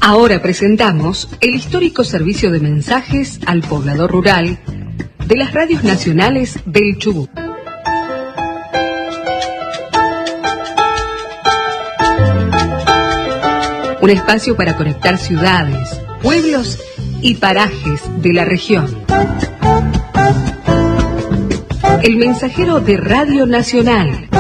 Ahora presentamos el histórico servicio de mensajes al poblador rural de las radios nacionales del Chubut. Un espacio para conectar ciudades, pueblos y parajes de la región. El mensajero de Radio Nacional.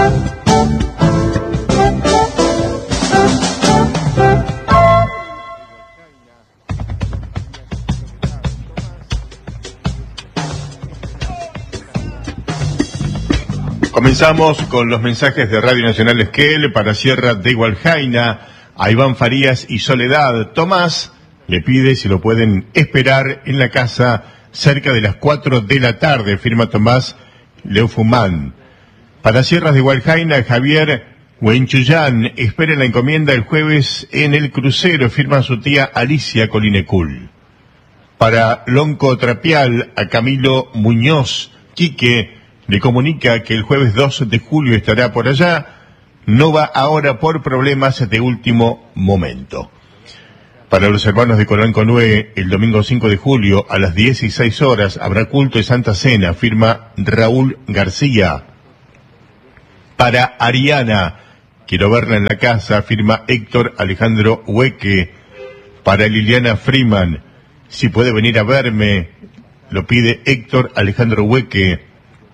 Comenzamos con los mensajes de Radio Nacional Esquel para Sierra de Hualjaina, a Iván Farías y Soledad. Tomás le pide si lo pueden esperar en la casa cerca de las 4 de la tarde, firma Tomás Leufumán. Para Sierras de Hualjaina, Javier Huenchuyán espera la encomienda el jueves en el crucero, firma su tía Alicia Colinecul. Para Lonco Trapial, a Camilo Muñoz, Quique le comunica que el jueves 2 de julio estará por allá, no va ahora por problemas de último momento. Para los hermanos de Colón Conue, el domingo 5 de julio a las 16 horas habrá culto y Santa Cena, firma Raúl García. Para Ariana, quiero verla en la casa, firma Héctor Alejandro Hueque. Para Liliana Freeman, si puede venir a verme, lo pide Héctor Alejandro Hueque.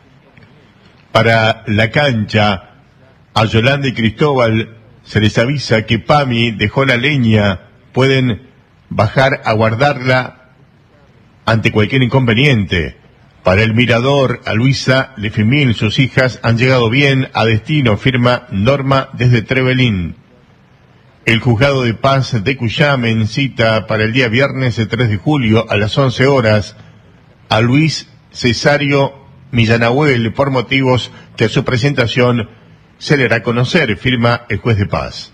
Para La Cancha, a Yolanda y Cristóbal se les avisa que Pami dejó la leña, pueden bajar a guardarla ante cualquier inconveniente. Para El Mirador, a Luisa Lefimil, sus hijas han llegado bien a destino, firma Norma desde Trevelín. El Juzgado de Paz de Cuyamen cita para el día viernes 3 de julio a las 11 horas a Luis Cesario Millanahuel por motivos que a su presentación se le hará conocer, firma el juez de paz.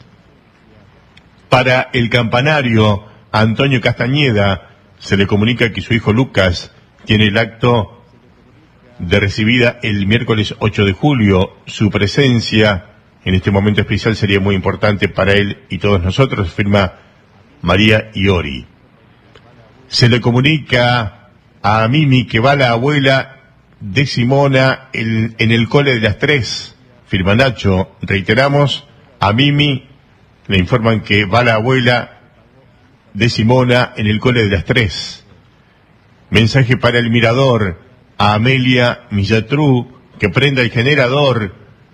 Para El Campanario, a Antonio Castañeda se le comunica que su hijo Lucas tiene el acto de recibida el miércoles 8 de julio. Su presencia en este momento especial sería muy importante para él y todos nosotros, firma María Iori. Se le comunica a Mimi que va la abuela de Simona en el cole de las 3, firma Nacho. Reiteramos, a Mimi le informan que va la abuela de Simona en el cole de las 3. Mensaje para El Mirador, a Amelia Millatru, que prenda el generador.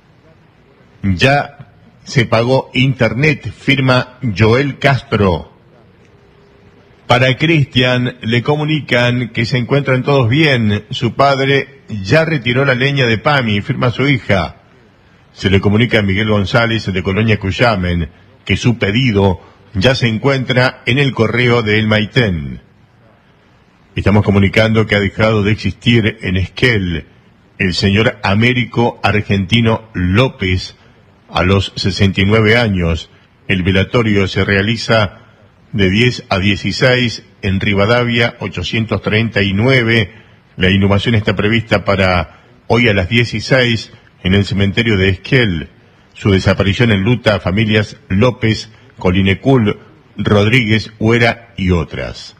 Ya se pagó internet, firma Joel Castro. Para Cristian le comunican que se encuentran todos bien. Su padre ya retiró la leña de Pami, firma su hija. Se le comunica a Miguel González de Colonia Cuyamen que su pedido ya se encuentra en el correo de El Maitén. Estamos comunicando que ha dejado de existir en Esquel el señor Américo Argentino López a los 69 años. El velatorio se realiza de 10 a 16 en Rivadavia 839. La inhumación está prevista para hoy a las 16 en el cementerio de Esquel. Su desaparición enluta a familias López, Colinecul, Rodríguez, Huera y otras.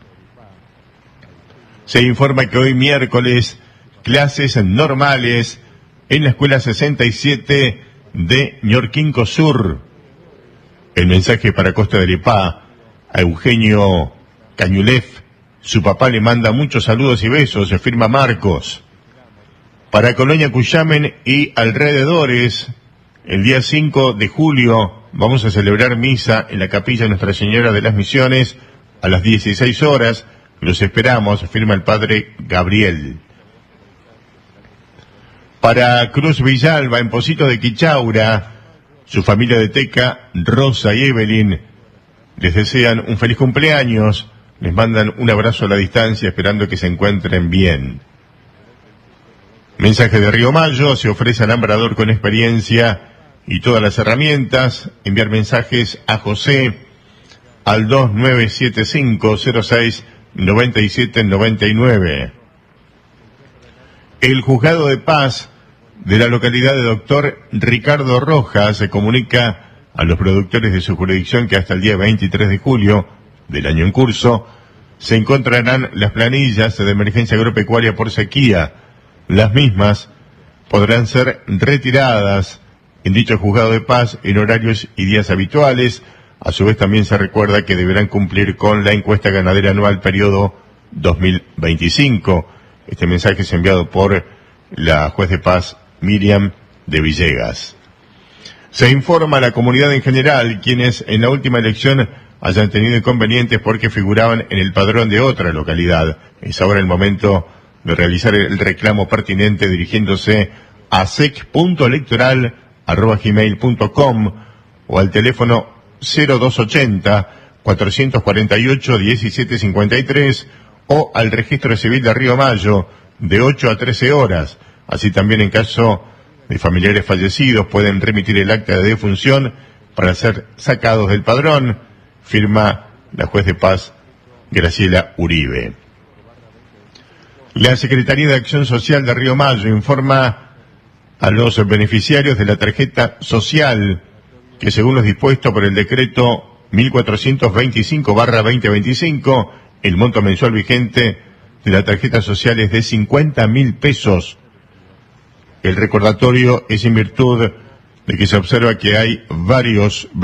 Se informa que hoy miércoles clases normales en la escuela 67 de Ñorquinco Sur. El mensaje para Costa de Lepá, a Eugenio Cañulef, su papá le manda muchos saludos y besos, se firma Marcos. Para Colonia Cuyamen y alrededores, el día 5 de julio vamos a celebrar misa en la capilla Nuestra Señora de las Misiones a las 16 horas. Los esperamos, firma el padre Gabriel. Para Cruz Villalba, en Pocitos de Quichaura, su familia de Teca, Rosa y Evelyn, les desean un feliz cumpleaños, les mandan un abrazo a la distancia esperando que se encuentren bien. Mensaje de Río Mayo, se ofrece alambrador con experiencia y todas las herramientas. Enviar mensajes a José al 2975-06-9799. El Juzgado de Paz de la localidad de Doctor Ricardo Rojas se comunica a los productores de su jurisdicción que hasta el día 23 de julio del año en curso, se encontrarán las planillas de emergencia agropecuaria por sequía. Las mismas podrán ser retiradas en dicho juzgado de paz en horarios y días habituales. A su vez también se recuerda que deberán cumplir con la encuesta ganadera anual periodo 2025. Este mensaje es enviado por la juez de paz Miriam de Villegas. Se informa a la comunidad en general quienes en la última elección hayan tenido inconvenientes porque figuraban en el padrón de otra localidad. Es ahora el momento de realizar el reclamo pertinente dirigiéndose a sec.electoral@gmail.com o al teléfono 0280 448 1753 o al registro civil de Río Mayo de 8 a 13 horas. Así también en caso de familiares fallecidos pueden remitir el acta de defunción para ser sacados del padrón. Firma la juez de paz Graciela Uribe. La Secretaría de Acción Social de Río Mayo informa a los beneficiarios de la tarjeta social que según lo dispuesto por el decreto 1425/2025, el monto mensual vigente de la tarjeta social es de 50.000 pesos. El recordatorio es en virtud de que se observa que hay varios